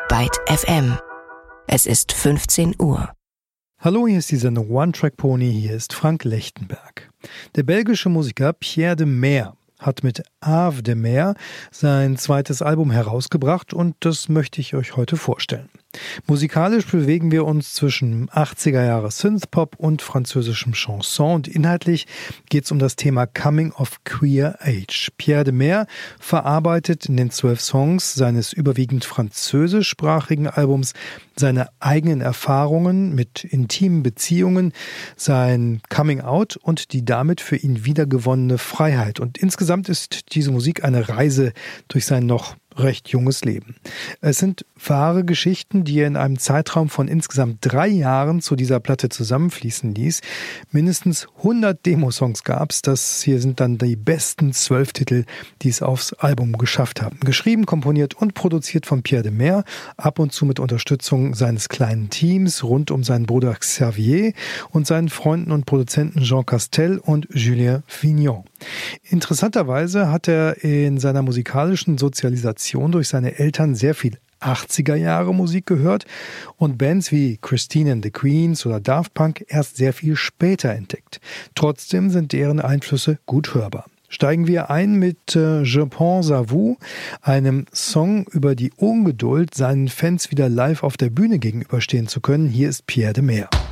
Byte FM. Es ist 15 Uhr. Hallo, hier ist die Sendung One Track Pony, hier ist Frank Lechtenberg. Der belgische Musiker Pierre de Meer hat mit Ave de Mer sein zweites Album herausgebracht und das möchte ich euch heute vorstellen. Musikalisch bewegen wir uns zwischen 80er Jahre Synthpop und französischem Chanson und inhaltlich geht es um das Thema Coming of Queer Age. Pierre de Meer verarbeitet in den 12 Songs seines überwiegend französischsprachigen Albums seine eigenen Erfahrungen mit intimen Beziehungen, sein Coming Out und die damit für ihn wiedergewonnene Freiheit. Und insgesamt ist diese Musik eine Reise durch sein noch recht junges Leben. Es sind wahre Geschichten, die er in einem Zeitraum von insgesamt 3 Jahren zu dieser Platte zusammenfließen ließ. Mindestens 100 Demosongs gab es. Das hier sind dann die besten 12 Titel, die es aufs Album geschafft haben. Geschrieben, komponiert und produziert von Pierre de Meer, ab und zu mit Unterstützung seines kleinen Teams rund um seinen Bruder Xavier und seinen Freunden und Produzenten Jean Castel und Julien Vignon. Interessanterweise hat er in seiner musikalischen Sozialisation durch seine Eltern sehr viel 80er Jahre Musik gehört und Bands wie Christine and the Queens oder Daft Punk erst sehr viel später entdeckt. Trotzdem sind deren Einflüsse gut hörbar. Steigen wir ein mit Je pense à vous, einem Song über die Ungeduld, seinen Fans wieder live auf der Bühne gegenüberstehen zu können. Hier ist Pierre de Meer.